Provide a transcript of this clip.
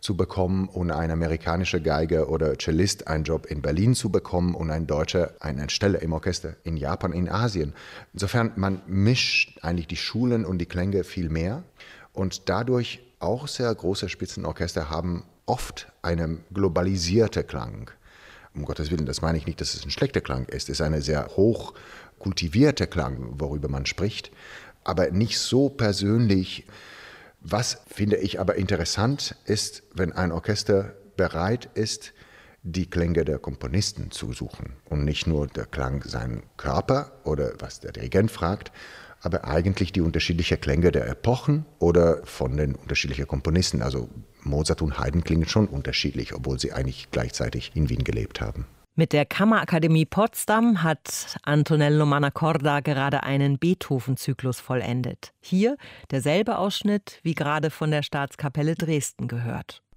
zu bekommen und ein amerikanischer Geiger oder Cellist einen Job in Berlin zu bekommen und ein Deutscher eine Stelle im Orchester in Japan, in Asien. Insofern, man mischt eigentlich die Schulen und die Klänge viel mehr und dadurch auch sehr große Spitzenorchester haben oft einen globalisierten Klang. Um Gottes Willen, das meine ich nicht, dass es ein schlechter Klang ist. Es ist eine sehr hoch kultivierte Klang, worüber man spricht, aber nicht so persönlich. Was, finde ich, aber interessant ist, wenn ein Orchester bereit ist, die Klänge der Komponisten zu suchen und nicht nur der Klang seinen Körper oder was der Dirigent fragt, aber eigentlich die unterschiedlichen Klänge der Epochen oder von den unterschiedlichen Komponisten. Also Mozart und Haydn klingen schon unterschiedlich, obwohl sie eigentlich gleichzeitig in Wien gelebt haben. Mit der Kammerakademie Potsdam hat Antonello Mannacorda gerade einen Beethoven-Zyklus vollendet. Hier derselbe Ausschnitt wie gerade von der Staatskapelle Dresden gehört.